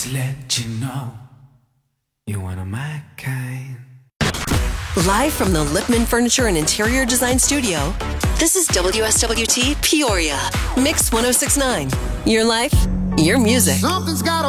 let you know you're one of my kind. Live from the Lipman Furniture and Interior Design Studio, this is WSWT Peoria, Mix 1069. Your life, your music. Something's got